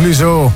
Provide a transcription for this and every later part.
Clouseau.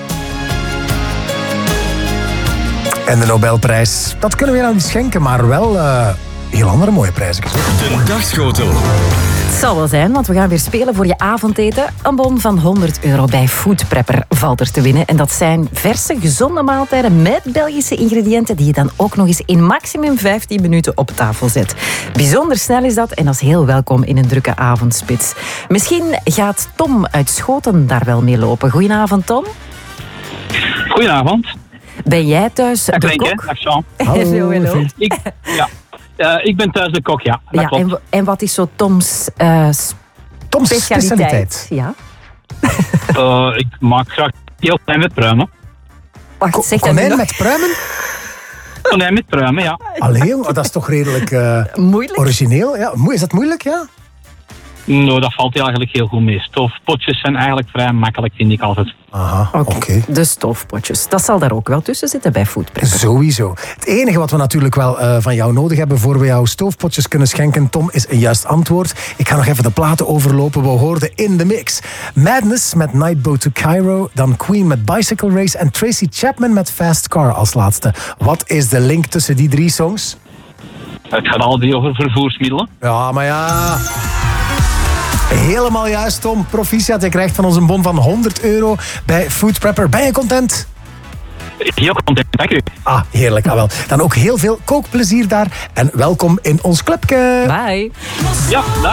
En de Nobelprijs. Dat kunnen we je nou niet schenken, maar wel heel andere mooie prijzen. De dagschotel. Het zal wel zijn, want we gaan weer spelen voor je avondeten. Een bon van €100 bij Food Prepper valt er te winnen. En dat zijn verse, gezonde maaltijden met Belgische ingrediënten die je dan ook nog eens in maximum 15 minuten op tafel zet. Bijzonder snel is dat en dat is heel welkom in een drukke avondspits. Misschien gaat Tom uit Schoten daar wel mee lopen. Goedenavond, Tom. Goedenavond. Ben jij thuis de Dag kok? Dag Jean. Hallo. Ik ben thuis de kok, ja. Dat Ja, klopt. en wat is zo Toms specialiteit? Ja. Ik maak graag heel klein met pruimen. Wacht, zeg dat Konijn nu met pruimen? Konijn met pruimen, ja. Allee, jong, dat is toch redelijk Moeilijk? origineel. Ja, is dat moeilijk, ja? Nou, dat valt eigenlijk heel goed mee. Stoofpotjes zijn eigenlijk vrij makkelijk, vind ik altijd. Aha, oké. De stoofpotjes. Dat zal daar ook wel tussen zitten bij Food Prepper. Sowieso. Het enige wat we natuurlijk wel van jou nodig hebben voor we jou stoofpotjes kunnen schenken, Tom, is een juist antwoord. Ik ga nog even de platen overlopen. We hoorden in de mix Madness met Nightboat to Cairo, dan Queen met Bicycle Race en Tracy Chapman met Fast Car als laatste. Wat is de link tussen die drie songs? Het gaat al drie over vervoersmiddelen. Ja, maar ja... Helemaal juist, Tom. Proficiat. Je krijgt van ons een bon van €100 bij Food Prepper. Ben je content? Heel content, dank u. Ah, heerlijk. Ah, wel. Dan ook heel veel kookplezier daar. En welkom in ons clubje. Bye. Ja, dag.